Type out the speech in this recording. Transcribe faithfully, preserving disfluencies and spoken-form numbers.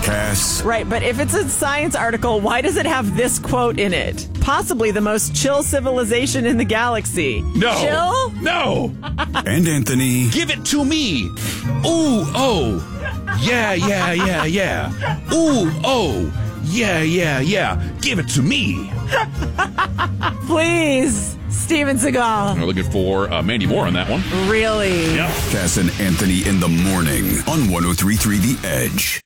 Cass. Right, but if it's a science article, why does it have this quote in it? Possibly the most chill civilization in the galaxy. No. Chill? No. And Anthony. Give it to me. Ooh, oh. Yeah, yeah, yeah, yeah. Ooh, oh. Yeah, yeah, yeah. Give it to me. Please, Steven Seagal. We're looking for uh, Mandy Moore on that one. Really? Yep. Cass and Anthony in the morning on one oh three point three The Edge.